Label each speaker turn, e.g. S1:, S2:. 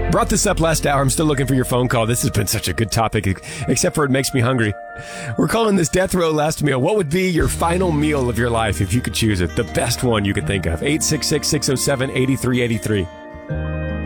S1: Brought this up last hour. I'm still looking for your phone call. This has been such a good topic, except for it makes me hungry. We're calling this Death Row Last Meal. What would be your final meal of your life if you could choose it? The best one you could think of. 866-607-8383.